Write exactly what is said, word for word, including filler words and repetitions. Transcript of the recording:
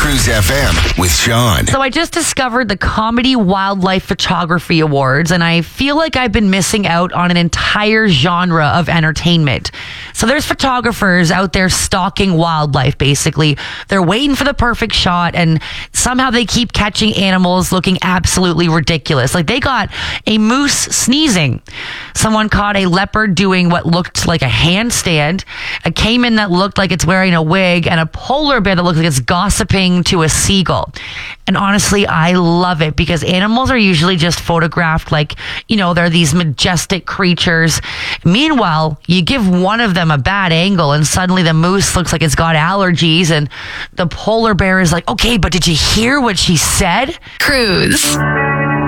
Cruise F M with Sean. So I just discovered the Comedy Wildlife Photography Awards, and I feel like I've been missing out on an entire genre of entertainment. So there's photographers out there stalking wildlife, basically. They're waiting for the perfect shot, and somehow they keep catching animals looking absolutely ridiculous. Like they got a moose sneezing. Someone caught a leopard doing what looked like a handstand, a caiman that looked like it's wearing a wig, and a polar bear that looks like it's gossiping to a seagull. And honestly, I love it because animals are usually just photographed like, you know, they're these majestic creatures. Meanwhile, you give one of them a bad angle and suddenly the moose looks like it's got allergies, and the polar bear is like, okay, but did you hear what she said? Cruise.